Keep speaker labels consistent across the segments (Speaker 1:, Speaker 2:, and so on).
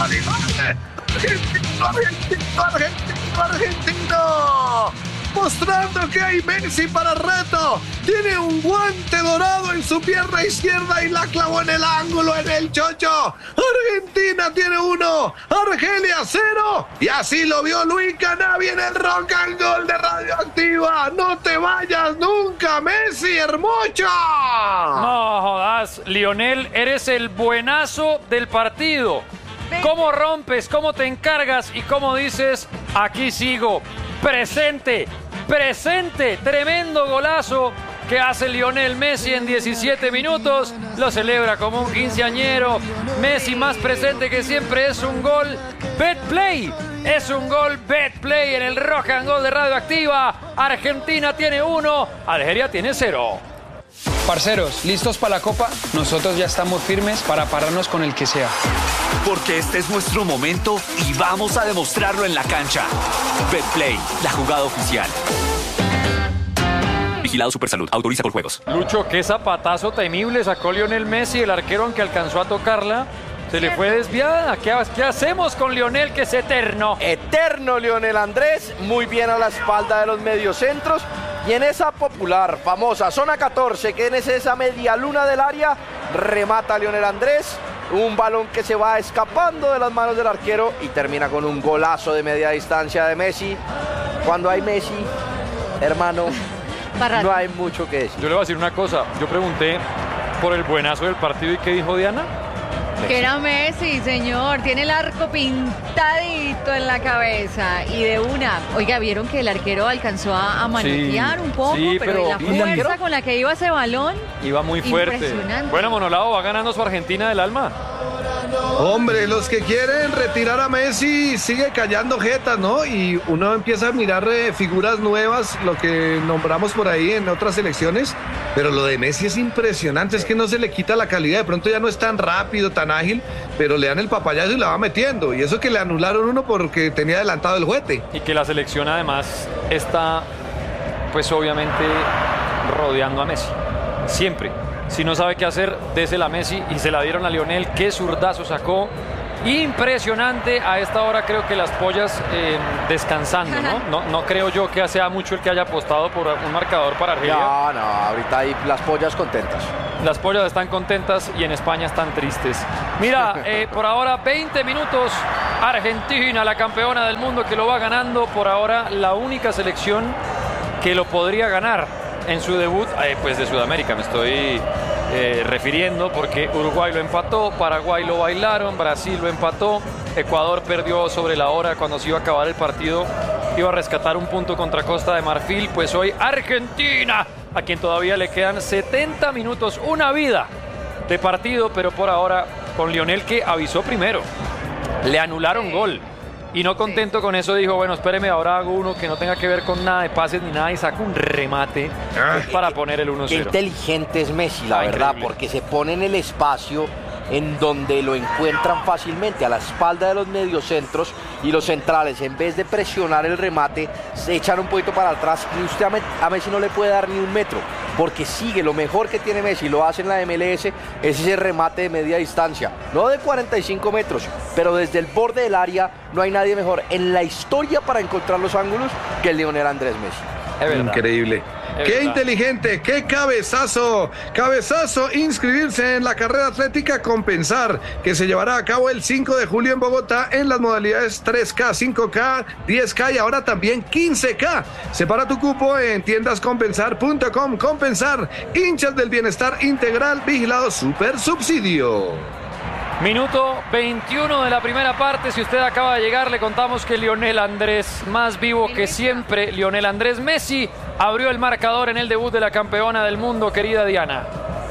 Speaker 1: Argentino, mostrando que hay Messi para el reto. Tiene un guante dorado en su pierna izquierda y la clavó en el ángulo, en el chocho. Argentina tiene 1, Argelia 0. Y así lo vio Luis Canavi en el Rock and Roll de Radioactiva. No te vayas nunca, Messi, hermoso.
Speaker 2: No jodas, Lionel, eres el buenazo del partido. ¿Cómo rompes, cómo te encargas y cómo dices, aquí sigo? Presente, presente, tremendo golazo que hace Lionel Messi en 17 minutos. Lo celebra como un quinceañero. Messi más presente que siempre, es un gol Betplay. Es un gol Betplay en el Rock and Roll de Radioactiva. Argentina tiene 1, Argelia tiene 0.
Speaker 3: Parceros, ¿listos para la Copa? Nosotros ya estamos firmes para pararnos con el que sea.
Speaker 4: Porque este es nuestro momento y vamos a demostrarlo en la cancha. Betplay, la jugada oficial. Vigilado Supersalud, autoriza por juegos.
Speaker 2: Lucho, qué zapatazo temible sacó Lionel Messi. El arquero, aunque alcanzó a tocarla, se le fue desviada. ¿Qué hacemos con Lionel, que es eterno?
Speaker 5: Eterno Lionel Andrés, muy bien a la espalda de los mediocentros. Y en esa popular, famosa zona 14, que es esa media luna del área, remata Lionel Andrés. Un balón que se va escapando de las manos del arquero y termina con un golazo de media distancia de Messi. Cuando hay Messi, hermano, no hay mucho que decir.
Speaker 2: Yo le voy a decir una cosa. Yo pregunté por el buenazo del partido y ¿qué dijo Diana?
Speaker 6: Que era Messi, señor. Tiene el arco pintadito en la cabeza. Y de una. Oiga, ¿vieron que el arquero alcanzó a manotear un poco?
Speaker 2: Sí,
Speaker 6: pero la fuerza con la que iba ese balón.
Speaker 2: Iba muy fuerte.
Speaker 6: Impresionante.
Speaker 2: Bueno, Monolao, va ganando su Argentina del alma.
Speaker 1: Hombre, los que quieren retirar a Messi sigue callando jetas, ¿no? Y uno empieza a mirar figuras nuevas, lo que nombramos por ahí en otras selecciones, pero lo de Messi es impresionante, es que no se le quita la calidad, de pronto ya no es tan rápido, tan ágil, pero le dan el papayazo y la va metiendo, y eso que le anularon uno porque tenía adelantado el juguete.
Speaker 2: Y que la selección además está, pues obviamente, rodeando a Messi, siempre. Si no sabe qué hacer, désela a Messi, y se la dieron a Lionel. Qué zurdazo sacó. Impresionante. A esta hora creo que las pollas descansando, ¿no? No creo yo que sea mucho el que haya apostado por un marcador para Argelia.
Speaker 5: No, ahorita hay las pollas contentas.
Speaker 2: Las pollas están contentas y en España están tristes. Mira, por ahora 20 minutos. Argentina, la campeona del mundo, que lo va ganando. Por ahora la única selección que lo podría ganar en su debut, pues de Sudamérica me estoy refiriendo, porque Uruguay lo empató, Paraguay lo bailaron, Brasil lo empató, Ecuador perdió sobre la hora cuando se iba a acabar el partido, iba a rescatar un punto contra Costa de Marfil. Pues hoy Argentina, a quien todavía le quedan 70 minutos, una vida de partido, pero por ahora con Lionel, que avisó primero, le anularon gol. Y no contento con eso, dijo, bueno, espéreme, ahora hago uno que no tenga que ver con nada de pases ni nada, y saca un remate para poner el 1-0.
Speaker 5: Qué inteligente es Messi, la verdad,
Speaker 2: increíble.
Speaker 5: porque se pone en el espacio en donde lo encuentran fácilmente, a la espalda de los mediocentros, y los centrales, en vez de presionar el remate, se echan un poquito para atrás, y usted a Messi no le puede dar ni un metro, porque sigue. Lo mejor que tiene Messi, lo hace en la MLS, es ese remate de media distancia, no de 45 metros, pero desde el borde del área. No hay nadie mejor en la historia para encontrar los ángulos que el Lionel Andrés Messi.
Speaker 1: Increíble. Qué inteligente, qué cabezazo. Cabezazo, inscribirse en la carrera atlética Compensar, que se llevará a cabo el 5 de julio en Bogotá en las modalidades 3K, 5K, 10K y ahora también 15K. Separa tu cupo en tiendascompensar.com. Compensar, hinchas del bienestar integral, vigilado Super Subsidio.
Speaker 2: Minuto 21 de la primera parte. Si usted acaba de llegar, le contamos que Lionel Andrés, más vivo que siempre, Lionel Andrés Messi, abrió el marcador en el debut de la campeona del mundo, querida Diana.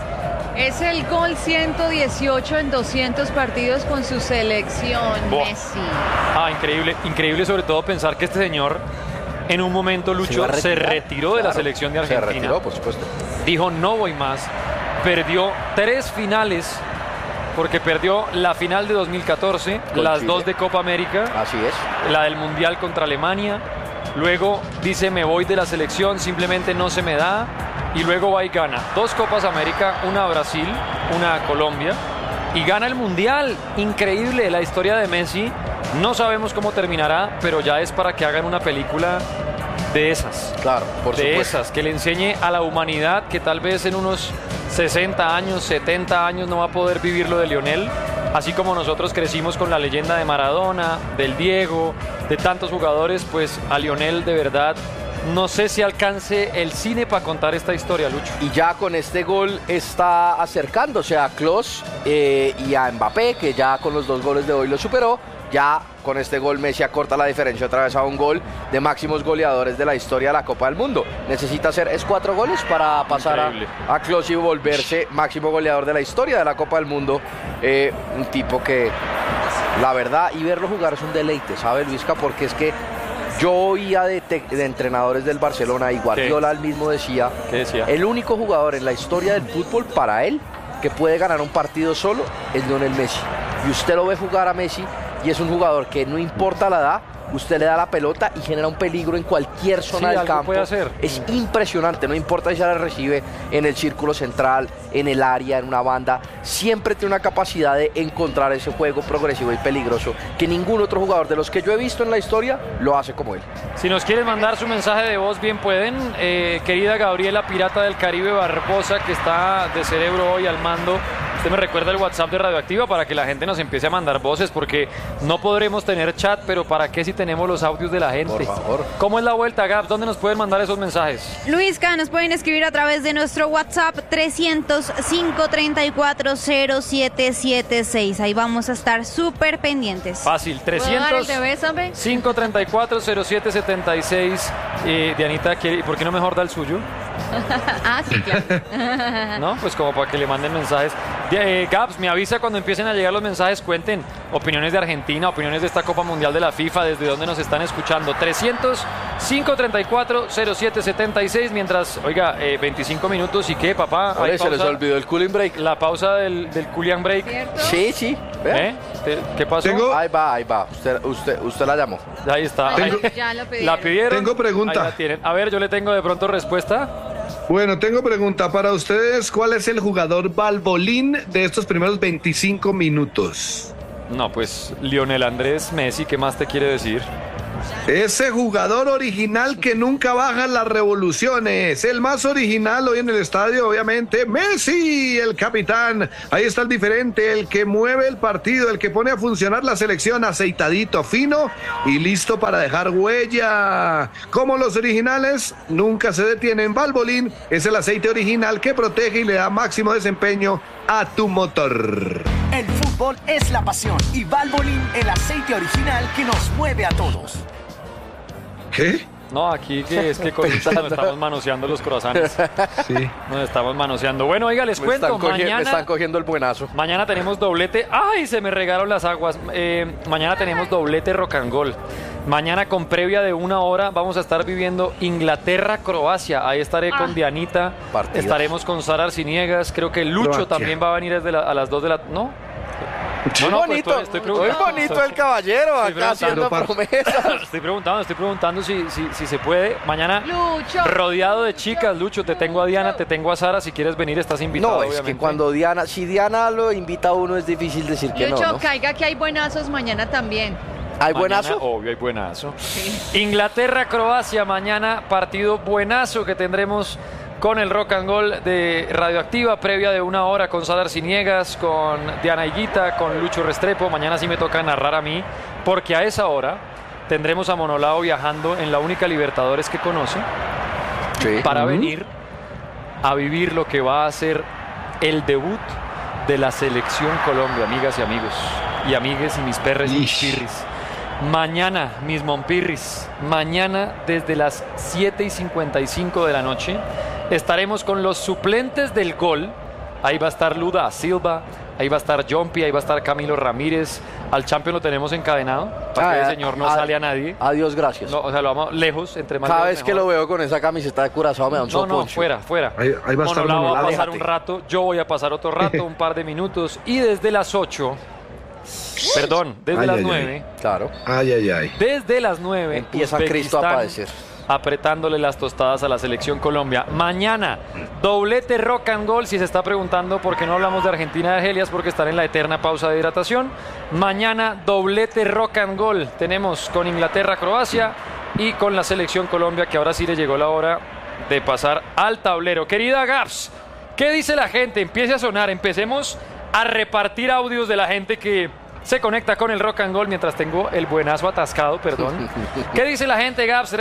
Speaker 6: Es el gol 118 en 200 partidos con su selección, Messi.
Speaker 2: Increíble sobre todo pensar que este señor en un momento, Lucho, se retiró de la selección de Argentina.
Speaker 5: Se retiró, por supuesto.
Speaker 2: Dijo, no voy más. Perdió 3 finales, porque perdió la final de 2014, las
Speaker 5: Chile.
Speaker 2: 2 de Copa América,
Speaker 5: Así es.
Speaker 2: la del Mundial contra Alemania. Luego dice, me voy de la selección, simplemente no se me da. Y luego va y gana 2 Copas América, una a Brasil, una a Colombia. y gana el Mundial. Increíble la historia de Messi. No sabemos cómo terminará, pero ya es para que hagan una película de esas.
Speaker 5: Claro, por
Speaker 2: de
Speaker 5: supuesto.
Speaker 2: esas, que le enseñe a la humanidad que tal vez en unos 60 años, 70 años no va a poder vivir lo de Lionel, así como nosotros crecimos con la leyenda de Maradona, del Diego, de tantos jugadores, pues a Lionel de verdad no sé si alcance el cine para contar esta historia, Lucho.
Speaker 5: Y ya con este gol está acercándose a Klose y a Mbappé, que ya con los 2 goles de hoy lo superó. Ya con este gol Messi acorta la diferencia otra vez a un gol de máximos goleadores de la historia de la Copa del Mundo. Necesita hacer 4 goles para pasar a Klose y volverse máximo goleador de la historia de la Copa del Mundo. Un tipo que, la verdad, y verlo jugar es un deleite, ¿sabe, Luisca? Porque es que yo oía de entrenadores del Barcelona y Guardiola él mismo decía,
Speaker 2: ¿qué decía?
Speaker 5: El único jugador en la historia del fútbol para él que puede ganar un partido solo es Lionel Messi. Y usted lo ve jugar a Messi y es un jugador que no importa la edad, usted le da la pelota y genera un peligro en cualquier zona del campo.
Speaker 2: Puede hacer.
Speaker 5: Es impresionante, no importa si se la recibe en el círculo central, en el área, en una banda, siempre tiene una capacidad de encontrar ese juego progresivo y peligroso que ningún otro jugador de los que yo he visto en la historia lo hace como él.
Speaker 2: Si nos quieren mandar su mensaje de voz, bien pueden. Querida Gabriela Pirata del Caribe Barbosa, que está de cerebro hoy al mando, usted me recuerda el WhatsApp de Radioactiva para que la gente nos empiece a mandar voces, porque no podremos tener chat, pero ¿para qué si tenemos los audios de la gente?
Speaker 5: Por favor.
Speaker 2: ¿Cómo es la vuelta, Gabs? ¿Dónde nos pueden mandar esos mensajes?
Speaker 7: Luisca, nos pueden escribir a través de nuestro WhatsApp 300-534-0776. Ahí vamos a estar súper pendientes.
Speaker 2: Fácil,
Speaker 6: ¿Puedo dar el TV, Sambe?
Speaker 2: 534-0776. Dianita, ¿y por qué no mejor da el suyo?
Speaker 6: Ah, sí, claro.
Speaker 2: No, pues como para que le manden mensajes. Gabs, me avisa cuando empiecen a llegar los mensajes, cuenten opiniones de Argentina, opiniones de esta Copa Mundial de la FIFA, desde dónde nos están escuchando. 300-534-0776, mientras, oiga, 25 minutos y qué, papá.
Speaker 5: Oye, se les olvidó el cooling break.
Speaker 2: La pausa del cooling break.
Speaker 6: ¿Cierto?
Speaker 5: Sí, sí. ¿Ve?
Speaker 2: ¿Qué pasó?
Speaker 5: Ahí va. Usted la llamó.
Speaker 2: Ahí está.
Speaker 6: Ya lo pidieron.
Speaker 2: La pidieron.
Speaker 1: Tengo pregunta.
Speaker 2: Ahí la tienen. A ver, yo le tengo de pronto respuesta.
Speaker 1: Bueno, tengo pregunta para ustedes. ¿Cuál es el jugador Balbolín de estos primeros 25 minutos?
Speaker 2: No, pues Lionel Andrés Messi, ¿qué más te quiere decir?
Speaker 1: Ese jugador original que nunca baja las revoluciones. El más original hoy en el estadio, obviamente, Messi, el capitán. Ahí está el diferente, el que mueve el partido, el que pone a funcionar la selección, aceitadito, fino y listo para dejar huella. Como los originales, nunca se detienen. Balbolín es el aceite original que protege y le da máximo desempeño a tu motor.
Speaker 8: El fútbol es la pasión y Valvoline el aceite original que nos mueve a todos.
Speaker 1: ¿Qué?
Speaker 2: No, aquí que es que con Lucho nos estamos manoseando los croissants.
Speaker 1: Sí.
Speaker 2: Nos estamos manoseando. Bueno, oiga, les cuento,
Speaker 5: Me están cogiendo el buenazo.
Speaker 2: mañana tenemos doblete. ¡Ay, se me regaron las aguas! Mañana tenemos doblete Rock and Roll. Mañana con previa de 1 hora vamos a estar viviendo Inglaterra-Croacia. Ahí estaré con Dianita.
Speaker 5: Partidas.
Speaker 2: Estaremos con Sara Arciniegas. Creo que Lucho
Speaker 1: Croacia.
Speaker 2: también va a venir desde a las 2 de la... ¿No?
Speaker 5: Muy
Speaker 2: No, pues,
Speaker 5: bonito,
Speaker 2: estoy
Speaker 5: muy
Speaker 2: preguntando.
Speaker 5: bonito el caballero
Speaker 2: Estoy
Speaker 5: acá haciendo
Speaker 1: preguntando.
Speaker 5: promesas.
Speaker 2: Estoy preguntando si se puede. Mañana
Speaker 6: Lucho.
Speaker 2: rodeado de chicas, Lucho. Te tengo a Diana, te tengo a Sara. Si quieres venir, estás invitado,
Speaker 5: No, es
Speaker 2: obviamente.
Speaker 5: que cuando si Diana lo invita a uno es difícil decir que
Speaker 6: Lucho,
Speaker 5: no, ¿no?
Speaker 6: caiga que hay buenazos mañana también.
Speaker 5: ¿Hay
Speaker 2: Mañana,
Speaker 5: buenazo?
Speaker 2: Obvio, hay buenazo. Inglaterra-Croacia, mañana partido buenazo que tendremos con el Rock and Roll de Radioactiva, previa de 1 hora con Sara Arciniegas, con Diana Higuita, con Lucho Restrepo. Mañana sí me toca narrar a mí, porque a esa hora tendremos a Monolao viajando en la única Libertadores que conoce
Speaker 5: Sí.
Speaker 2: para venir a vivir lo que va a ser el debut de la Selección Colombia, amigas y amigos, y amigues y mis perres y mis pirris. Mañana, mis monpirris, mañana desde las 7:55 de la noche estaremos con los suplentes del gol. Ahí va a estar Luda Silva, ahí va a estar Jompi, ahí va a estar Camilo Ramírez. Al Champion lo tenemos encadenado, para que el señor no sale a nadie.
Speaker 5: Adiós, gracias.
Speaker 2: No, o sea, lo vamos lejos, entre más
Speaker 5: Cada
Speaker 2: lejos
Speaker 5: vez que
Speaker 2: mejor.
Speaker 5: lo veo con esa camiseta de Curazao me da un
Speaker 2: No,
Speaker 5: soponcho.
Speaker 2: fuera.
Speaker 1: Ahí va a estar
Speaker 2: Monolao va a
Speaker 1: Monolao.
Speaker 2: pasar
Speaker 5: Aléjate.
Speaker 2: un rato, yo voy a pasar otro rato, un par de minutos. Y desde las 8, perdón, desde
Speaker 1: Ay,
Speaker 2: las
Speaker 1: ay,
Speaker 2: 9,
Speaker 5: Claro.
Speaker 1: Ay.
Speaker 2: desde las 9,
Speaker 5: Empieza Cristo a padecer.
Speaker 2: apretándole las tostadas a la selección Colombia. Mañana, doblete Rock and Gold. Si se está preguntando por qué no hablamos de Argentina de Argelia, es porque están en la eterna pausa de hidratación. Mañana, doblete Rock and Gold. Tenemos con Inglaterra, Croacia y con la selección Colombia, que ahora sí le llegó la hora de pasar al tablero. Querida Gaps, ¿qué dice la gente? Empiece a sonar, empecemos a repartir audios de la gente que se conecta con el Rock and Gold mientras tengo el buenazo atascado, perdón. ¿Qué dice la gente, Gaps?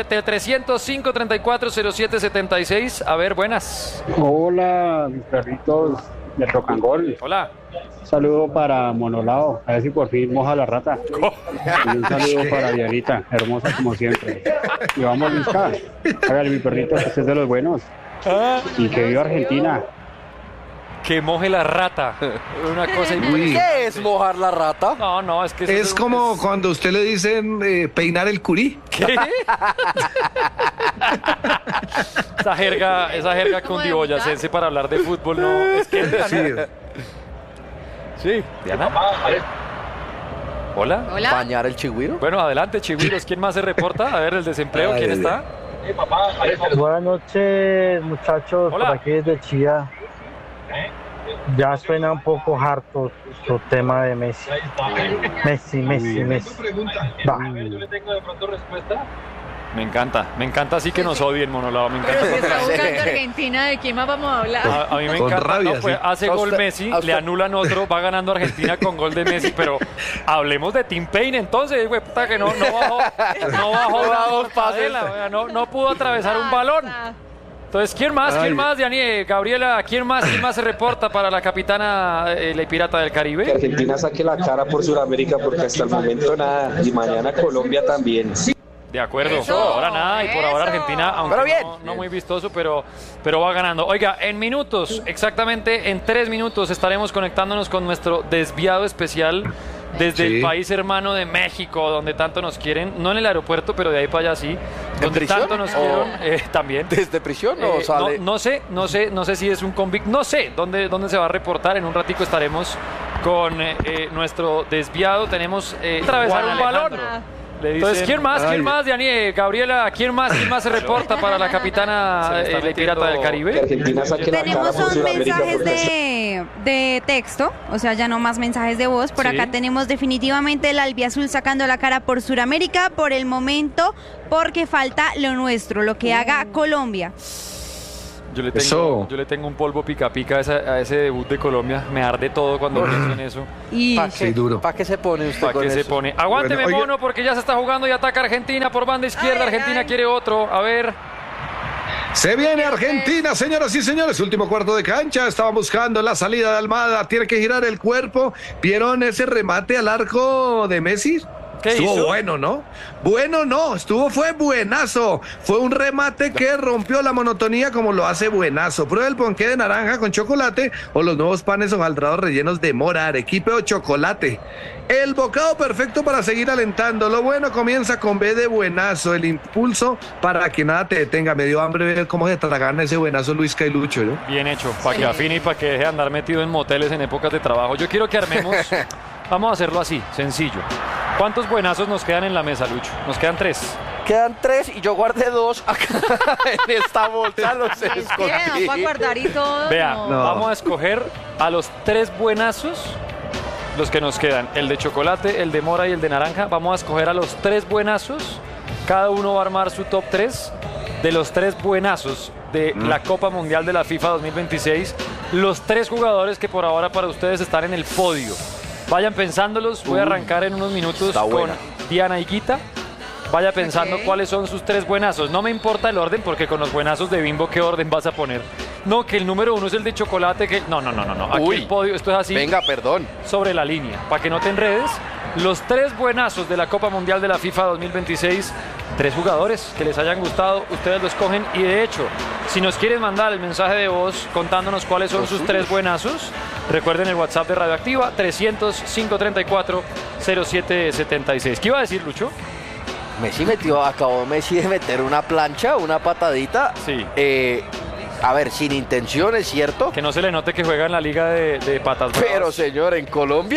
Speaker 2: 305-3407-76. A ver, buenas.
Speaker 9: Hola, mis perritos de Rock and Gold.
Speaker 2: Hola.
Speaker 9: Un saludo para Monolao, a ver si por fin moja la rata. Y un saludo para Dianita, hermosa como siempre. Y vamos, Luisca. Hágale, mi perrito, que este es de los buenos. Y que viva Argentina.
Speaker 2: Que moje la rata. Una cosa
Speaker 5: ¿Qué es mojar la rata?
Speaker 2: No, es que...
Speaker 1: Es como cuando a usted le dicen peinar el curí.
Speaker 2: ¿Qué? esa jerga cundiboyacense para hablar de fútbol, no. Es que... Sí, Diana. Hola.
Speaker 5: ¿Bañar el chigüiro?
Speaker 2: Bueno, adelante, chigüiros. ¿Quién más se reporta? A ver, el desempleo, ¿quién está?
Speaker 10: Buenas noches, muchachos.
Speaker 2: Hola.
Speaker 10: Por aquí desde Chía. Ya suena un poco harto su tema de Messi. Messi. Va.
Speaker 2: Me encanta así que nos odien, Monolao, me encanta.
Speaker 6: Pero si está buscando Argentina, ¿de quién más vamos a hablar?
Speaker 2: A mí me
Speaker 1: Con
Speaker 2: encanta,
Speaker 1: rabia,
Speaker 2: ¿no? Pues
Speaker 1: sí.
Speaker 2: hace gol Messi, le anulan otro, va ganando Argentina con gol de Messi, pero hablemos de Tim Payne entonces, güey, puta, que no bajó una mortadela, no pudo atravesar un balón. Entonces, ¿quién más, Diani? Gabriela, ¿quién más se reporta para la capitana la Pirata del Caribe?
Speaker 11: Que Argentina saque la cara por Sudamérica porque hasta el momento nada, y mañana Colombia también.
Speaker 2: De acuerdo, por ahora nada, y por ahora Argentina, aunque no muy vistoso, pero va ganando. Oiga, en minutos, exactamente en 3 minutos, estaremos conectándonos con nuestro desviado especial desde el país hermano de México, donde tanto nos quieren, no en el aeropuerto, pero de ahí para allá sí, donde tanto nos quieren también.
Speaker 5: ¿Desde prisión o sale?
Speaker 2: No sé si es un convicto, no sé dónde se va a reportar. En un ratico estaremos con nuestro desviado, tenemos atravesar un balón. Entonces, ¿quién más, Diani? Gabriela, ¿quién más se reporta para la capitana la Pirata del Caribe?
Speaker 11: Que Argentina saque la cara
Speaker 7: Tenemos
Speaker 11: por
Speaker 7: son
Speaker 11: Sudamérica
Speaker 7: mensajes de texto, o sea, ya no más mensajes de voz. Por acá tenemos definitivamente el albiazul sacando la cara por Sudamérica por el momento, porque falta lo nuestro, lo que haga Colombia.
Speaker 2: Yo le tengo un polvo pica a ese debut de Colombia. Me arde todo cuando pienso en eso.
Speaker 5: ¿Para qué se pone usted con eso?
Speaker 2: Aguánteme, Mono, porque ya se está jugando y ataca Argentina por banda izquierda. Argentina quiere otro. A ver.
Speaker 1: Se viene Argentina, señoras y señores. Último cuarto de cancha. Estaban buscando la salida de Almada. Tiene que girar el cuerpo. ¿Vieron ese remate al arco de Messi? Estuvo bueno, ¿no? Bueno, no, fue buenazo. Fue un remate que rompió la monotonía como lo hace buenazo. Prueba el ponqué de naranja con chocolate o los nuevos panes hojaldrados rellenos de mora, arequipe o chocolate. El bocado perfecto para seguir alentando. Lo bueno comienza con B de buenazo. El impulso para que nada te detenga. Me dio hambre ver cómo se tragan ese buenazo Luisca y Lucho, ¿no?
Speaker 2: Bien hecho, para que afine y para que deje de andar metido en moteles en épocas de trabajo. Yo quiero que armemos... Vamos a hacerlo así, sencillo. ¿Cuántos buenazos nos quedan en la mesa, Lucho? Nos quedan 3.
Speaker 5: Quedan 3 y yo guardé 2 acá en esta bolsa, los escondí.
Speaker 6: No para guardar y todo.
Speaker 2: Vea, vamos a escoger a los 3 buenazos, los que nos quedan. El de chocolate, el de mora y el de naranja. Vamos a escoger a los 3 buenazos. Cada uno va a armar su top 3 de los 3 buenazos de la Copa Mundial de la FIFA 2026. Los 3 jugadores que por ahora para ustedes están en el podio. Vayan pensándolos, voy a arrancar en unos minutos con Diana y Guita. Vaya pensando cuáles son sus 3 buenazos. No me importa el orden, porque con los buenazos de Bimbo, ¿qué orden vas a poner? No, que el número 1 es el de chocolate, que... No. Aquí el podio, esto es así.
Speaker 5: Venga, perdón.
Speaker 2: Sobre la línea, para que no te enredes. Los 3 buenazos de la Copa Mundial de la FIFA 2026. 3 jugadores que les hayan gustado, ustedes lo escogen. Y de hecho, si nos quieren mandar el mensaje de voz contándonos cuáles son sus 3 buenazos, recuerden el WhatsApp de Radioactiva, 300-534-0776. ¿Qué iba a decir, Lucho?
Speaker 5: Acabó Messi de meter una plancha, una patadita.
Speaker 2: Sí.
Speaker 5: A ver, sin intención, es cierto.
Speaker 2: Que no se le note que juega en la liga de patas bravas.
Speaker 5: Pero, señor, en Colombia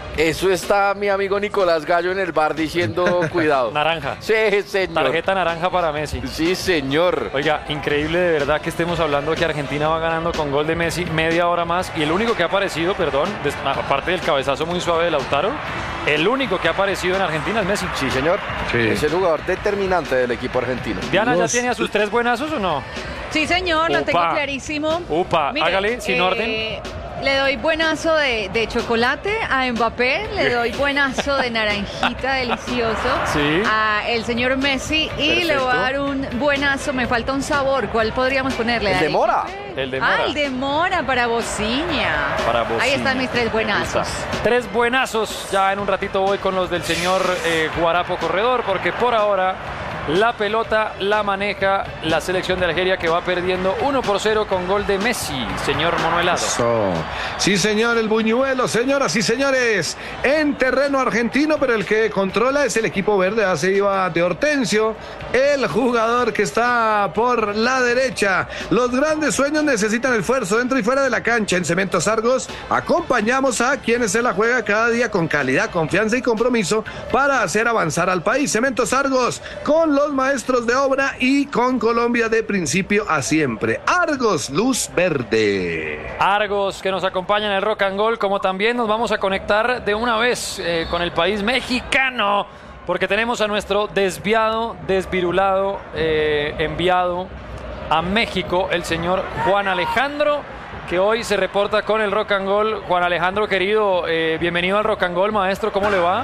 Speaker 5: Eso está mi amigo Nicolás Gallo en el bar diciendo cuidado.
Speaker 2: Naranja.
Speaker 5: Sí, señor.
Speaker 2: Tarjeta naranja para Messi.
Speaker 5: Sí, señor.
Speaker 2: Oiga, increíble de verdad que estemos hablando que Argentina va ganando con gol de Messi media hora más y el único que ha aparecido, aparte del cabezazo muy suave de Lautaro, el único que ha aparecido en Argentina es Messi.
Speaker 5: Sí, señor. Sí. Es el jugador determinante del equipo argentino.
Speaker 2: Diana, ¿ya tiene a sus 3 buenazos o no?
Speaker 6: Sí, señor, lo tengo clarísimo.
Speaker 2: Mire, hágale, sin orden.
Speaker 6: Le doy buenazo de chocolate a Mbappé, le doy buenazo de naranjita delicioso a el señor Messi y le voy a dar un buenazo, me falta un sabor, ¿cuál podríamos ponerle?
Speaker 5: El de mora.
Speaker 2: El de mora.
Speaker 6: El de mora para Bociña. Ahí están mis 3 buenazos.
Speaker 2: 3 buenazos, ya en un ratito voy con los del señor Guarapo Corredor, porque por ahora la pelota la maneja la selección de Algeria, que va perdiendo 1-0 con gol de Messi, señor Monoelado.
Speaker 1: Sí, señor, el buñuelo, señoras y señores, en terreno argentino, pero el que controla es el equipo verde. Se iba de Hortensio, el jugador que está por la derecha. Los grandes sueños necesitan esfuerzo dentro y fuera de la cancha. En Cementos Argos acompañamos a quienes se la juega cada día con calidad, confianza y compromiso para hacer avanzar al país. Cementos Argos, con los maestros de obra y con Colombia de principio a siempre. Argos, luz verde.
Speaker 2: Argos, que nos acompaña en el Rock and Roll, como también nos vamos a conectar de una vez con el país mexicano, porque tenemos a nuestro desvirulado, enviado a México, el señor Juan Alejandro, que hoy se reporta con el Rock and Roll. Juan Alejandro, querido, bienvenido al Rock and Roll, maestro, ¿cómo le va?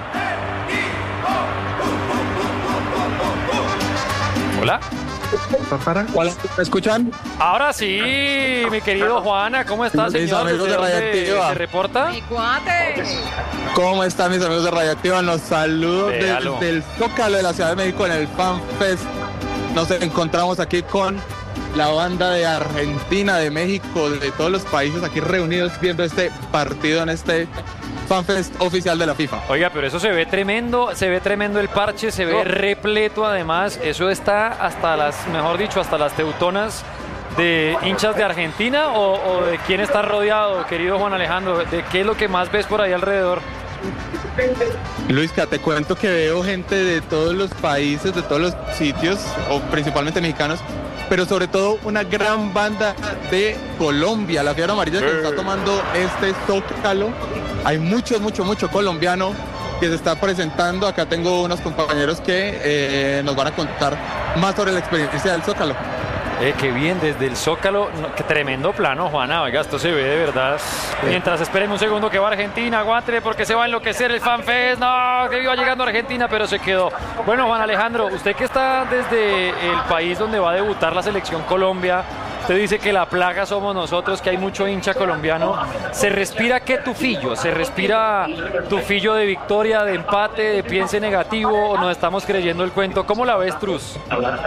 Speaker 2: Hola.
Speaker 12: Hola, ¿me escuchan?
Speaker 2: Ahora sí, mi querido Juana, ¿cómo estás, señor?
Speaker 12: Mis amigos de Radioactiva.
Speaker 2: ¿Se reporta?
Speaker 6: Mi cuate.
Speaker 12: ¿Cómo están mis amigos de Radioactiva? Los saludos desde el Zócalo de la Ciudad de México en el Fan Fest. Nos encontramos aquí con la banda de Argentina, de México, de todos los países aquí reunidos viendo este partido en este FanFest oficial de la FIFA.
Speaker 2: Oiga, pero eso se ve tremendo el parche, se ve repleto además, eso está hasta hasta las teutonas de hinchas de Argentina o de quién está rodeado, querido Juan Alejandro, ¿de qué es lo que más ves por ahí alrededor?
Speaker 12: Luisca, te cuento que veo gente de todos los países, de todos los sitios, o principalmente mexicanos, pero sobre todo una gran banda de Colombia, la Fiebre Amarilla, que está tomando este Zócalo. Hay mucho colombiano que se está presentando. Acá tengo unos compañeros que nos van a contar más sobre la experiencia del Zócalo.
Speaker 2: Qué bien, desde el Zócalo, qué tremendo plano, Juana, oiga, esto se ve de verdad. Mientras esperen un segundo que va Argentina, aguante porque se va a enloquecer el FanFest, no, que iba llegando Argentina, pero se quedó. Bueno, Juan Alejandro, usted que está desde el país donde va a debutar la selección Colombia, usted dice que la plaga somos nosotros, que hay mucho hincha colombiano. ¿Se respira qué tufillo? ¿Se respira tufillo de victoria, de empate, de piense negativo o nos estamos creyendo el cuento? ¿Cómo la ves, Truz?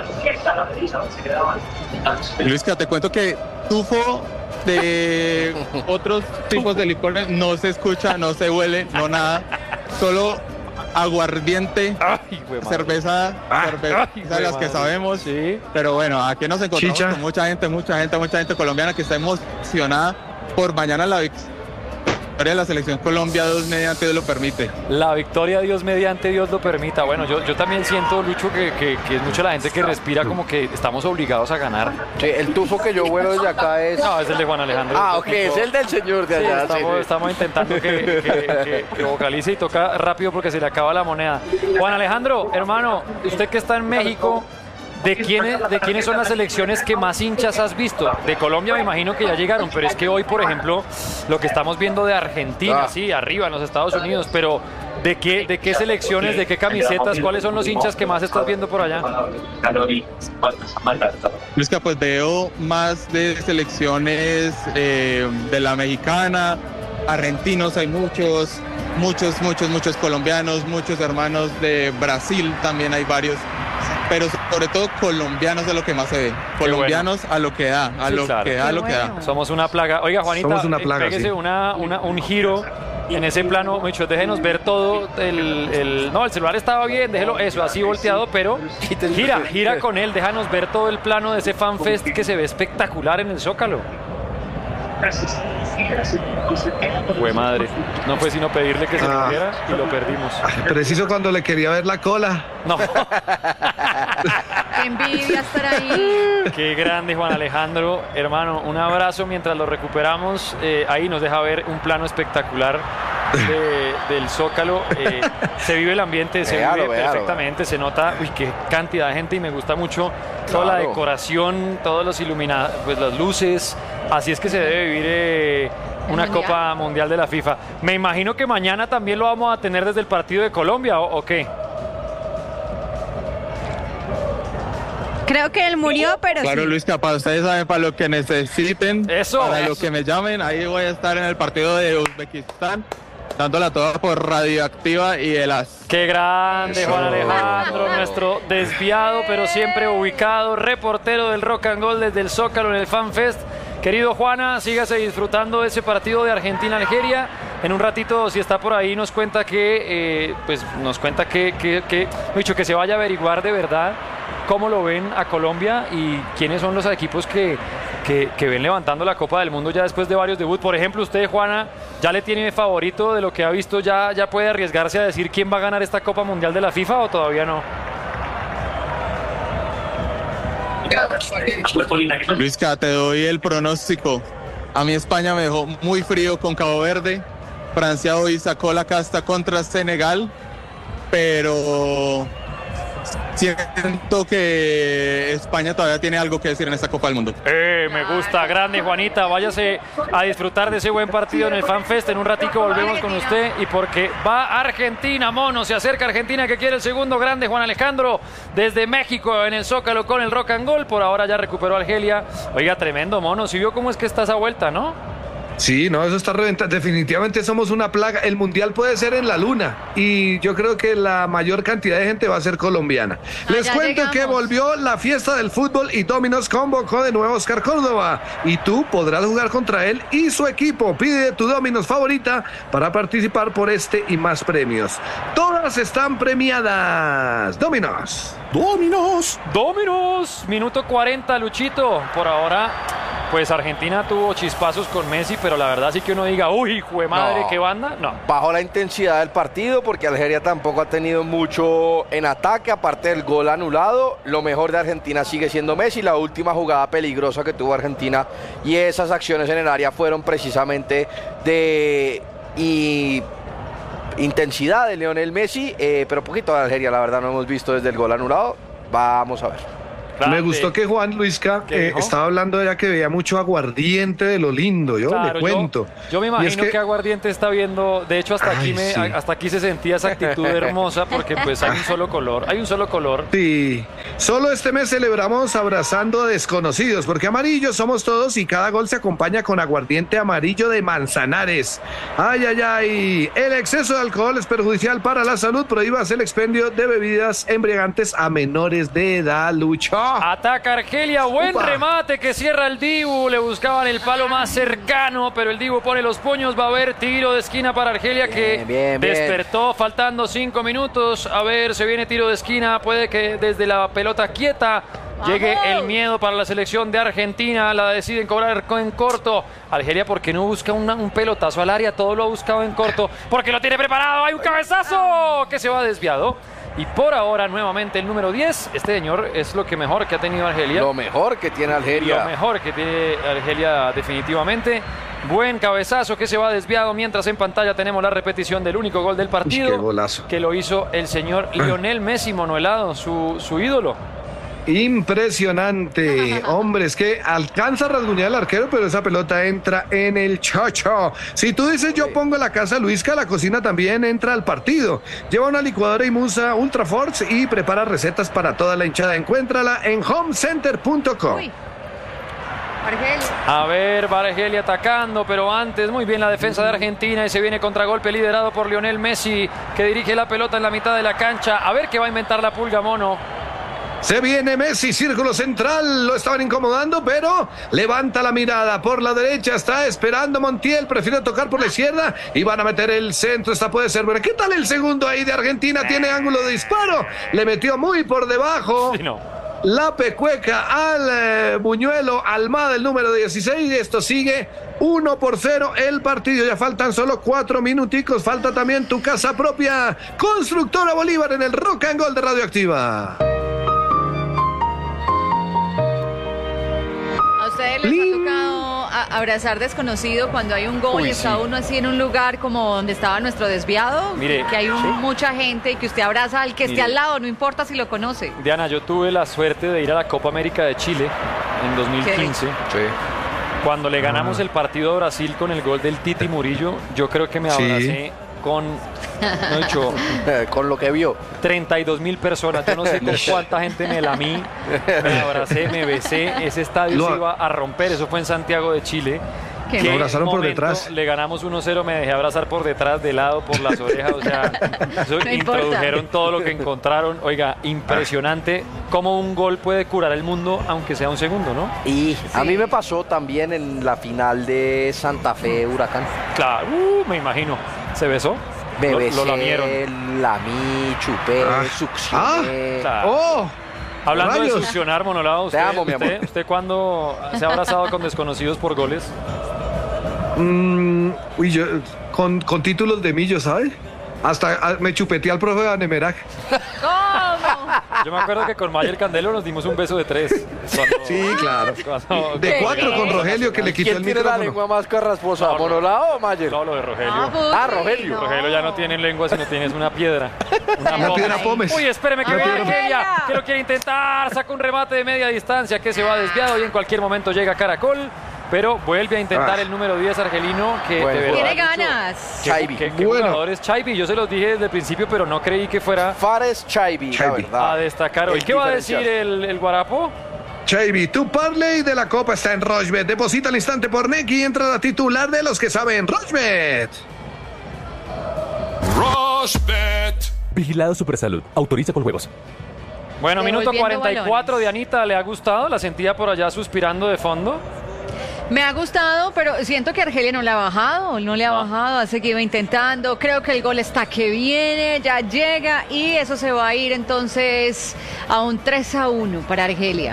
Speaker 12: Luisca, te cuento que tufo de otros tipos de licores no se escucha, no se huele, no nada. Solo aguardiente, cerveza de las que sabemos.
Speaker 2: Sí.
Speaker 12: Pero bueno, aquí nos encontramos con mucha gente colombiana que está emocionada por mañana la victoria de la selección Colombia, Dios mediante Dios lo permite.
Speaker 2: La victoria, Dios mediante Dios lo permita. Bueno, yo también siento, Lucho, que es mucha la gente que respira como que estamos obligados a ganar.
Speaker 5: Sí, el tufo que yo vuelo desde acá es...
Speaker 2: No, es el de Juan Alejandro.
Speaker 5: Ok, es el del señor de allá.
Speaker 2: Sí, estamos intentando que vocalice y toca rápido porque se le acaba la moneda. Juan Alejandro, hermano, usted que está en México, ¿de quiénes son las selecciones que más hinchas has visto? De Colombia me imagino que ya llegaron, pero es que hoy, por ejemplo, lo que estamos viendo de Argentina, sí, arriba en los Estados Unidos, pero ¿de qué selecciones, de qué camisetas, cuáles son los hinchas que más estás viendo por allá?
Speaker 12: Luisca, pues veo más de selecciones de la mexicana, argentinos hay muchos colombianos, muchos hermanos de Brasil también hay varios. Pero sobre todo colombianos es lo que más se ve. Colombianos a lo que da, lo que da.
Speaker 2: Somos una plaga. Oiga, Juanita, pégese sí. un giro en ese plano. Mucho, déjenos ver todo. No, el celular estaba bien, déjelo eso, así volteado, pero gira con él, déjanos ver todo el plano de ese FanFest que se ve espectacular en el Zócalo. Fue madre. No fue sino pedirle que se muriera y lo perdimos.
Speaker 1: Preciso cuando le quería ver la cola.
Speaker 2: No.
Speaker 6: Qué envidia estar ahí.
Speaker 2: Qué grande, Juan Alejandro. Hermano, un abrazo mientras lo recuperamos. Ahí nos deja ver un plano espectacular del Zócalo. Se vive el ambiente, se vive perfectamente, se nota qué cantidad de gente y me gusta mucho toda la decoración, todos los iluminados, pues las luces. Así es que se debe vivir una Copa Mundial de la FIFA. Me imagino que mañana también lo vamos a tener desde el partido de Colombia, ¿o qué?
Speaker 7: Creo que él murió, pero
Speaker 12: claro,
Speaker 7: sí.
Speaker 12: Luis, capaz ustedes saben para lo que necesiten. Lo que me llamen, ahí voy a estar en el partido de Uzbekistán, dándola toda por Radioactiva y el AS.
Speaker 2: Qué grande, Juan Alejandro, nuestro desviado, pero siempre ubicado, reportero del Rock and Roll desde el Zócalo en el FanFest. Querido Juana, sígase disfrutando de ese partido de Argentina-Algeria. En un ratito, si está por ahí, nos cuenta que se vaya a averiguar de verdad cómo lo ven a Colombia y quiénes son los equipos que ven levantando la Copa del Mundo ya después de varios debuts. Por ejemplo, usted, Juana, ¿ya le tiene favorito de lo que ha visto? ¿Ya puede arriesgarse a decir quién va a ganar esta Copa Mundial de la FIFA o todavía no?
Speaker 12: Luisca, te doy el pronóstico. A mí España me dejó muy frío con Cabo Verde. Francia hoy sacó la casta contra Senegal, pero siento que España todavía tiene algo que decir en esta Copa del Mundo.
Speaker 2: Me gusta, grande Juanita, váyase a disfrutar de ese buen partido en el FanFest. En un ratico volvemos con usted y porque va Argentina, mono, se acerca Argentina que quiere el segundo, grande Juan Alejandro, desde México en el Zócalo con el Rock and Roll. Por ahora ya recuperó Argelia. Oiga, tremendo, mono, ¿sí vio cómo es que está esa vuelta, no?
Speaker 1: Sí, no, eso está reventando. Definitivamente somos una plaga. El mundial puede ser en la luna y yo creo que la mayor cantidad de gente va a ser colombiana. Les cuento que volvió la fiesta del fútbol y Domino's convocó de nuevo a Oscar Córdoba y tú podrás jugar contra él y su equipo. Pide tu Domino's favorita para participar por este y más premios. Todas están premiadas. Domino's.
Speaker 2: Minuto 40, Luchito. Por ahora, pues Argentina tuvo chispazos con Messi, pero la verdad sí que uno diga, uy, jue madre, qué banda, no.
Speaker 5: Bajó la intensidad del partido porque Algeria tampoco ha tenido mucho en ataque, aparte del gol anulado. Lo mejor de Argentina sigue siendo Messi, la última jugada peligrosa que tuvo Argentina y esas acciones en el área fueron precisamente de intensidad de Lionel Messi, pero poquito de Algeria, la verdad no hemos visto desde el gol anulado. Vamos a ver.
Speaker 1: Me gustó que Juan Luisca estaba hablando ya que veía mucho aguardiente de lo lindo, le cuento.
Speaker 2: Yo me imagino que aguardiente está viendo, de hecho hasta aquí se sentía esa actitud hermosa porque pues hay un solo color.
Speaker 1: Sí, solo este mes celebramos abrazando a desconocidos porque amarillos somos todos y cada gol se acompaña con aguardiente amarillo de Manzanares. Ay, el exceso de alcohol es perjudicial para la salud, prohíbase el expendio de bebidas embriagantes a menores de edad, Lucho.
Speaker 2: Ataca Argelia, buen remate que cierra el Dibu, le buscaban el palo más cercano, pero el Dibu pone los puños, va a haber tiro de esquina para Argelia que despertó faltando 5 minutos, a ver, se viene tiro de esquina, puede que desde la pelota quieta llegue el miedo para la selección de Argentina, la deciden cobrar en corto. Argelia, ¿por qué no busca un pelotazo al área? Todo lo ha buscado en corto, porque lo tiene preparado, hay un cabezazo que se va desviado. Y por ahora, nuevamente, el número 10. Este señor es lo que mejor que ha tenido Argelia.
Speaker 5: Lo mejor que tiene Argelia.
Speaker 2: Lo mejor que tiene Argelia, definitivamente. Buen cabezazo que se va desviado. Mientras en pantalla tenemos la repetición del único gol del partido.
Speaker 1: Qué golazo.
Speaker 2: Que lo hizo el señor Lionel Messi, Monoelado, su ídolo.
Speaker 1: Impresionante, hombre, es que alcanza a rasguñar al arquero, pero esa pelota entra en el chocho. Si tú dices yo pongo la casa Luisca, la cocina también entra al partido. Lleva una licuadora Imusa Ultraforce y prepara recetas para toda la hinchada. Encuéntrala en homecenter.com.
Speaker 2: A ver, va Argelia atacando, pero antes muy bien la defensa de Argentina y se viene contragolpe liderado por Lionel Messi, que dirige la pelota en la mitad de la cancha. A ver qué va a inventar la pulga, mono.
Speaker 1: Se viene Messi, círculo central, lo estaban incomodando, pero levanta la mirada por la derecha, está esperando Montiel, prefiere tocar por la izquierda y van a meter el centro, esta puede ser buena. ¿Qué tal el segundo ahí de Argentina? Tiene ángulo de disparo, le metió muy por debajo.
Speaker 2: Sí, no.
Speaker 1: la pecueca al Buñuelo, Almada el número 16, y esto sigue 1-0 el partido. Ya faltan solo 4 minuticos. Falta también tu casa propia, Constructora Bolívar, en el Rock and Gold de Radioactiva.
Speaker 6: ¿A ustedes les ha tocado abrazar desconocido cuando hay un gol y está uno así en un lugar como donde estaba nuestro desviado?
Speaker 2: Mire,
Speaker 6: que hay mucha gente y que usted abraza al que esté al lado, no importa si lo conoce.
Speaker 2: Diana, yo tuve la suerte de ir a la Copa América de Chile en 2015. Cuando le ganamos el partido a Brasil con el gol del Titi Murillo, yo creo que me abracé con
Speaker 5: con lo que vio
Speaker 2: 32.000 personas. Yo no sé con cuánta gente me lamí, me abracé, me besé. Ese estadio se iba a romper. Eso fue en Santiago de Chile.
Speaker 1: Lo abrazaron por detrás.
Speaker 2: Le ganamos 1-0, me dejé abrazar por detrás, de lado, por las orejas. O sea, introdujeron todo lo que encontraron. Oiga, impresionante cómo un gol puede curar el mundo, aunque sea un segundo, ¿no?
Speaker 5: Y a mí me pasó también en la final de Santa Fe Huracán.
Speaker 2: Claro, me imagino. ¿Se besó?
Speaker 5: Me besé,
Speaker 2: lo lamieron.
Speaker 5: Lamí, chupé, succioné.
Speaker 2: Claro. Hablando de succionar, Monolao,
Speaker 5: Te amo, mi amor.
Speaker 2: ¿Usted cuándo se ha abrazado con desconocidos por goles?
Speaker 1: Yo con títulos de millo, ¿sabes? Hasta me chupeteé al profe Anemerac.
Speaker 6: ¿Cómo?
Speaker 2: Yo me acuerdo que con Mayer Candelo nos dimos un beso de 3.
Speaker 1: Sí, claro. De 4 con Rogelio, que le quitó el micrófono.
Speaker 5: ¿Quién tiene la lengua más carrasposa, Monolao o Mayer?
Speaker 2: No, lo de Rogelio.
Speaker 5: Rogelio.
Speaker 2: No. Rogelio ya no tiene lengua, sino tienes una piedra.
Speaker 1: Una piedra pómez.
Speaker 2: Uy, espéreme que viene Argelia, que lo quiere intentar. Saca un remate de media distancia que se va desviado y en cualquier momento llega Caracol. Pero vuelve a intentar el número 10 argelino, que de verdad
Speaker 6: tiene ganas.
Speaker 5: Chaibi.
Speaker 2: ¿Qué jugador es Chaibi? Yo se los dije desde el principio, pero no creí que fuera
Speaker 5: Fares Chaibi, la verdad.
Speaker 2: A destacar hoy. ¿Qué va a decir el guarapo?
Speaker 1: Chaibi, tu parlay de la Copa está en Rochbet. Deposita al instante por Neki y entra la titular de los que saben. Rochbet.
Speaker 13: Rochbet. Vigilado Supersalud. Autoriza con juegos.
Speaker 2: Bueno, minuto 44 de Anita. ¿Le ha gustado? La sentía por allá suspirando de fondo.
Speaker 6: Me ha gustado, pero siento que Argelia no le ha bajado, ha seguido intentando. Creo que el gol está que viene, ya llega y eso se va a ir entonces a un 3-1 para Argelia.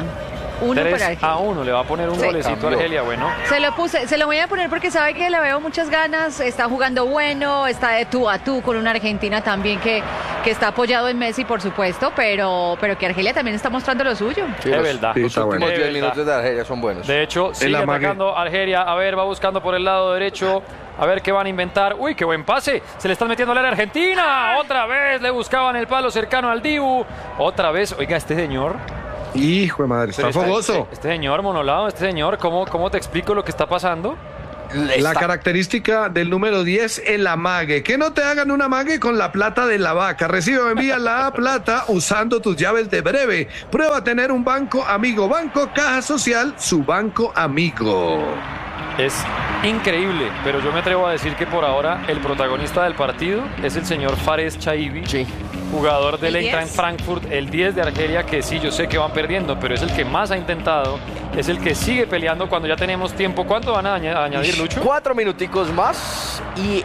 Speaker 2: 3-1, le va a poner un golecito a Argelia, bueno.
Speaker 6: Se lo voy a poner porque sabe que le veo muchas ganas, está jugando bueno, está de tú a tú con una Argentina también que está apoyado en Messi, por supuesto, pero que Argelia también está mostrando lo suyo.
Speaker 2: Sí, es verdad.
Speaker 5: Los últimos 10 minutos de Argelia son buenos.
Speaker 2: De hecho, sigue atacando Argelia, a ver, va buscando por el lado derecho. A ver qué van a inventar. Uy, qué buen pase. Se le están metiendo al área Argentina. Otra vez le buscaban el palo cercano al Dibu. Otra vez. Oiga, este señor.
Speaker 1: Hijo de madre, está fogoso.
Speaker 2: Este señor, Monolao, ¿cómo te explico lo que está pasando?
Speaker 1: La característica del número 10, el amague. Que no te hagan un amague con la plata de la vaca. Recibe o envía la plata usando tus llaves de breve. Prueba a tener un banco amigo. Banco Caja Social, su banco amigo.
Speaker 2: Es increíble, pero yo me atrevo a decir que por ahora el protagonista del partido es el señor Fares Chaibi, jugador del Eintracht Frankfurt, el 10 de Argelia, que sí, yo sé que van perdiendo, pero es el que más ha intentado, es el que sigue peleando cuando ya tenemos tiempo. ¿Cuánto van a añadir, Lucho?
Speaker 5: 4 minuticos más y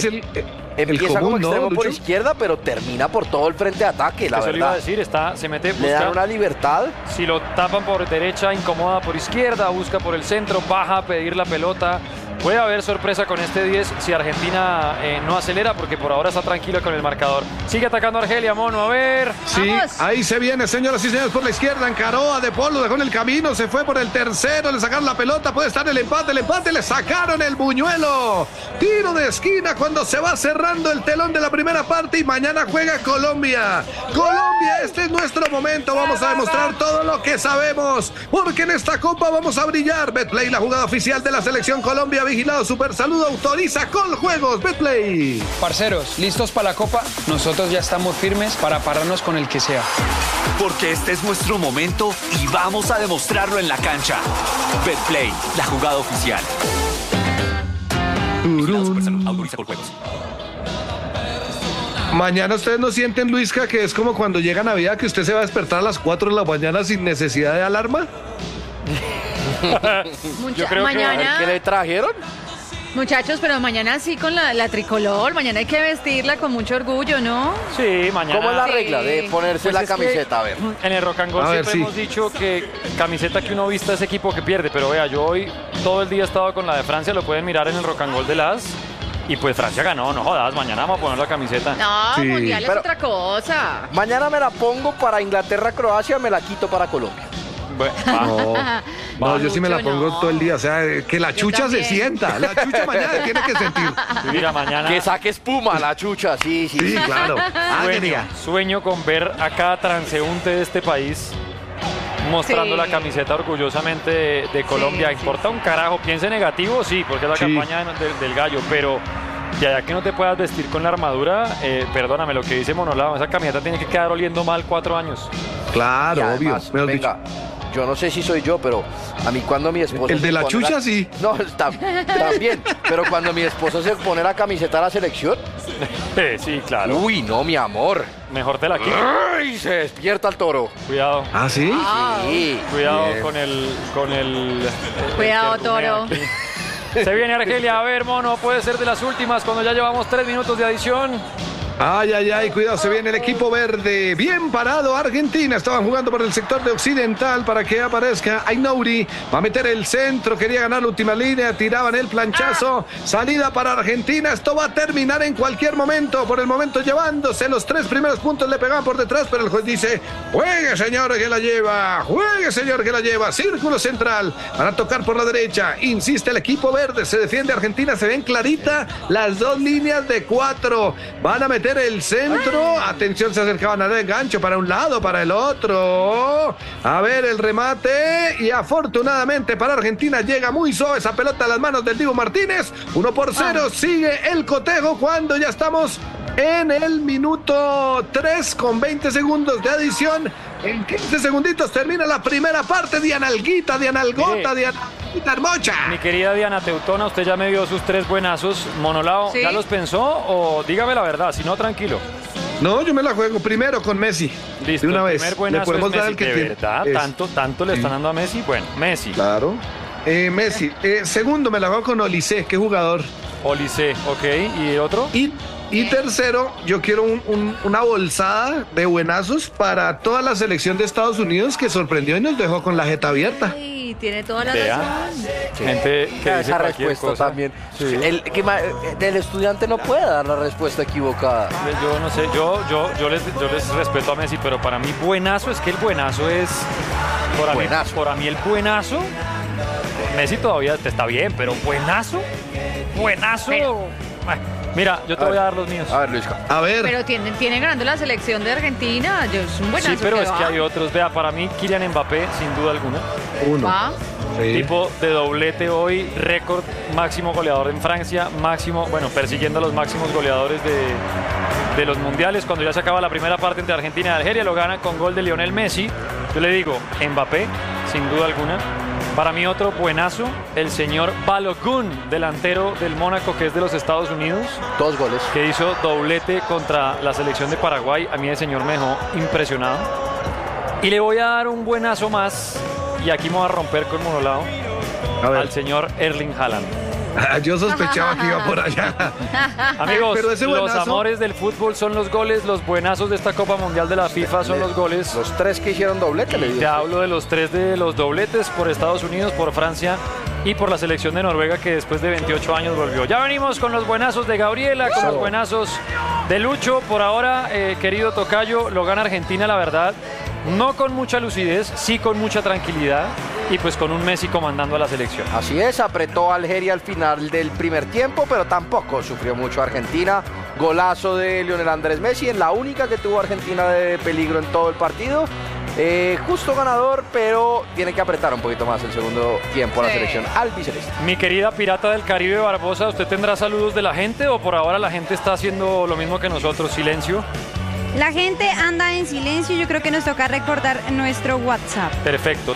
Speaker 1: común,
Speaker 5: empieza como extremo,
Speaker 1: ¿no,
Speaker 5: por
Speaker 1: Lucho?
Speaker 5: izquierda, pero termina por todo el frente de ataque, la
Speaker 2: Eso
Speaker 5: verdad.
Speaker 2: le iba a decir, se mete,
Speaker 5: le dan una libertad.
Speaker 2: Si lo tapan por derecha, incomoda por izquierda, busca por el centro, baja a pedir la pelota. Puede haber sorpresa con este 10 si Argentina no acelera, porque por ahora está tranquilo con el marcador. Sigue atacando Argelia, Mono, a ver.
Speaker 1: Sí,
Speaker 6: ¡vamos!
Speaker 1: Ahí se viene, señoras y señores, por la izquierda. Encaró a De Paul, lo dejó en el camino, se fue por el tercero, le sacaron la pelota, puede estar el empate, le sacaron el Buñuelo. Tiro de esquina cuando se va cerrando el telón de la primera parte y mañana juega Colombia. Colombia, este es nuestro momento, vamos a demostrar todo lo que sabemos, porque en esta Copa vamos a brillar. Betplay, la jugada oficial de la Selección Colombia, vigilado Supersalud, autoriza Coljuegos. Betplay.
Speaker 3: Parceros, ¿listos para la Copa? Nosotros ya estamos firmes para pararnos con el que sea.
Speaker 4: Porque este es nuestro momento y vamos a demostrarlo en la cancha. Betplay, la jugada oficial. Autoriza Coljuegos.
Speaker 1: Mañana ustedes no sienten, Luisca, que es como cuando llega Navidad, que usted se va a despertar a las 4 de la mañana sin necesidad de alarma.
Speaker 2: Yo creo
Speaker 6: mañana
Speaker 5: ¿Qué le trajeron?
Speaker 6: Muchachos, pero mañana sí con la tricolor, mañana hay que vestirla con mucho orgullo, ¿no?
Speaker 2: Sí, mañana.
Speaker 5: ¿Cómo es la regla de ponerse
Speaker 2: Pues
Speaker 5: la
Speaker 2: es que
Speaker 5: camiseta? A ver.
Speaker 2: En el Rock and Roll siempre hemos dicho que camiseta que uno vista es equipo que pierde, pero vea, yo hoy todo el día he estado con la de Francia, lo pueden mirar en el Rock and Roll de las. Y pues Francia ganó, no jodas, mañana vamos a poner la camiseta.
Speaker 6: No, sí. Mundial es otra cosa.
Speaker 5: Mañana me la pongo para Inglaterra-Croacia, me la quito para Colombia.
Speaker 1: Bueno, no, yo sí me la pongo todo el día, o sea, que la chucha se sienta, la chucha mañana tiene que sentir.
Speaker 2: Mira, mañana.
Speaker 5: Que saque espuma la chucha, sí,
Speaker 1: claro.
Speaker 2: Sueño con ver a cada transeúnte de este país mostrando la camiseta orgullosamente de Colombia. ¿Importa un carajo? Piense negativo, sí, porque es la campaña del gallo, pero de allá que no te puedas vestir con la armadura, perdóname, lo que dice Monolao, esa camiseta tiene que quedar oliendo mal 4 años.
Speaker 1: Claro,
Speaker 5: además,
Speaker 1: obvio.
Speaker 5: Venga, yo no sé si soy yo, pero a mí cuando mi esposa...
Speaker 1: El de la chucha, sí.
Speaker 5: No, también, pero cuando mi esposa se pone la camiseta a la selección...
Speaker 2: Sí, claro.
Speaker 5: Uy, no, mi amor.
Speaker 2: Mejor te la quito.
Speaker 5: ¡Ay! Se despierta el toro.
Speaker 2: Cuidado.
Speaker 1: ¿Ah, sí?
Speaker 5: Sí.
Speaker 2: Cuidado con el...
Speaker 6: Cuidado, toro.
Speaker 2: Se viene Argelia. A ver, Mono, puede ser de las últimas cuando ya llevamos 3 minutos de adición.
Speaker 1: Ay, cuidado, se viene el equipo verde. Bien parado Argentina. Estaban jugando por el sector de occidental para que aparezca Ainouri. Va a meter el centro, quería ganar la última línea, tiraban el planchazo. Salida para Argentina. Esto va a terminar en cualquier momento. Por el momento llevándose los 3 primeros puntos, le pegaban por detrás, pero el juez dice: juegue, señor, que la lleva. Juegue, señor, que la lleva. Círculo central. Van a tocar por la derecha. Insiste el equipo verde. Se defiende Argentina. Se ven clarita las 2 líneas de 4. Van a meter el centro, atención, se acercaban al gancho para un lado, para el otro, a ver el remate y afortunadamente para Argentina llega muy suave esa pelota a las manos del Dibu Martínez. 1-0, sigue el cotejo cuando ya estamos en el minuto 3 con 20 segundos de adición. En 15 segunditos termina la primera parte. Diana Alguita, Diana Algota, Diana Hermocha.
Speaker 2: Mi querida Diana Teutona, usted ya me vio sus 3 buenazos. Monolao, ¿ya los pensó o dígame la verdad? Si no, tranquilo.
Speaker 1: No, yo me la juego primero con Messi.
Speaker 2: Listo,
Speaker 1: de una
Speaker 2: el
Speaker 1: vez.
Speaker 2: primer buenazo
Speaker 1: le podemos
Speaker 2: es Messi,
Speaker 1: dar el que
Speaker 2: ¿de verdad?
Speaker 1: Es.
Speaker 2: ¿Tanto le están dando a Messi? Bueno, Messi.
Speaker 1: Claro. Messi. Segundo me la juego con Olise. ¿Qué jugador?
Speaker 2: Olise, ok. ¿Y otro?
Speaker 1: Y tercero, yo quiero una bolsada de buenazos para toda la selección de Estados Unidos que sorprendió y nos dejó con la jeta abierta.
Speaker 6: Sí, tiene toda la razón.
Speaker 2: Gente que dice
Speaker 5: esa respuesta cosa. También. Sí. El estudiante no puede dar la respuesta equivocada.
Speaker 2: Yo no sé, yo les respeto a Messi, pero para mí buenazo es que el buenazo es... Para mí el buenazo... Messi todavía está bien, pero buenazo... Mira, yo te voy a dar los míos.
Speaker 5: A ver, Luisca.
Speaker 1: A ver.
Speaker 6: Pero tiene ganando la selección de Argentina. Es un buenazo.
Speaker 2: Sí, pero es que hay otros. Vea, para mí, Kylian Mbappé, sin duda alguna.
Speaker 1: Uno.
Speaker 2: Sí. Tipo de doblete hoy, récord, máximo goleador en Francia, persiguiendo a los máximos goleadores de los mundiales. Cuando ya se acaba la primera parte entre Argentina y Algeria, lo gana con gol de Lionel Messi. Yo le digo, Mbappé, sin duda alguna. Para mí otro buenazo, el señor Balogun, delantero del Mónaco, que es de los Estados Unidos.
Speaker 5: 2 goles.
Speaker 2: Que hizo doblete contra la selección de Paraguay. A mí el señor me dejó impresionado. Y le voy a dar un buenazo más, y aquí me voy a romper con Monolao, al señor Erling Haaland.
Speaker 1: Yo sospechaba que iba por allá.
Speaker 2: Amigos, los amores del fútbol son los goles, los buenazos de esta Copa Mundial de la FIFA son los goles.
Speaker 5: Los 3 que hicieron doblete.
Speaker 2: Te hablo de los 3 de los dobletes por Estados Unidos, por Francia y por la selección de Noruega, que después de 28 años volvió. Ya venimos con los buenazos de Gabriela, con los buenazos de Lucho. Por ahora, querido tocayo, lo gana Argentina, la verdad. No con mucha lucidez, sí con mucha tranquilidad y pues con un Messi comandando a la selección.
Speaker 5: Así es, apretó a Algeria al final del primer tiempo, pero tampoco sufrió mucho Argentina. Golazo de Lionel Andrés Messi, en la única que tuvo Argentina de peligro en todo el partido. Justo ganador, pero tiene que apretar un poquito más el segundo tiempo la selección albiceleste.
Speaker 2: Mi querida pirata del Caribe Barbosa, ¿usted tendrá saludos de la gente o por ahora la gente está haciendo lo mismo que nosotros? Silencio.
Speaker 7: La gente anda en silencio, yo creo que nos toca recordar nuestro WhatsApp.
Speaker 2: Perfecto,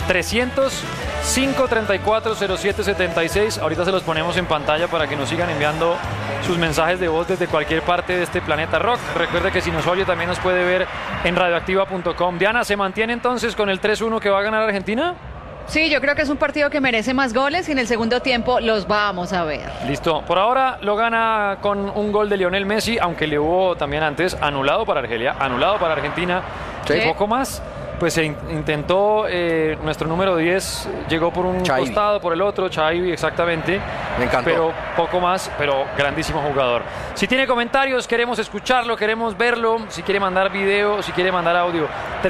Speaker 2: 300-534-0776. Ahorita se los ponemos en pantalla para que nos sigan enviando sus mensajes de voz desde cualquier parte de este planeta rock. Recuerde que si nos oye también nos puede ver en radioactiva.com. Diana, ¿se mantiene entonces con el 3-1 que va a ganar Argentina?
Speaker 6: Sí, yo creo que es un partido que merece más goles y en el segundo tiempo los vamos a ver.
Speaker 2: Listo. Por ahora lo gana con un gol de Lionel Messi, aunque le hubo también antes anulado para Argelia, anulado para Argentina. Sí. Un poco más. Pues se intentó, nuestro número 10 llegó por un costado, por el otro, Chaibi, exactamente.
Speaker 5: Me encantó.
Speaker 2: Pero poco más, pero grandísimo jugador. Si tiene comentarios, queremos escucharlo, queremos verlo. Si quiere mandar video, si quiere mandar audio,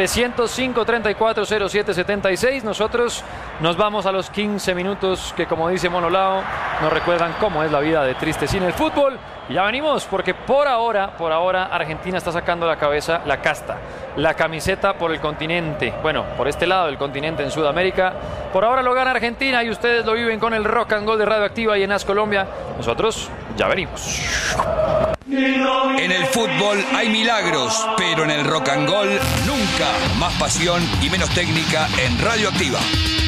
Speaker 2: 305-3407-76. Nosotros nos vamos a los 15 minutos que, como dice Monolao, nos recuerdan cómo es la vida de triste sin el fútbol. Y ya venimos, porque por ahora, Argentina está sacando la cabeza, la casta, la camiseta por el continente. Bueno, por este lado del continente en Sudamérica. Por ahora lo gana Argentina y ustedes lo viven con el Rock and Roll de Radioactiva y en AS Colombia. Nosotros ya venimos.
Speaker 14: En el fútbol hay milagros, pero en el rock and roll nunca. Más pasión y menos técnica en Radioactiva.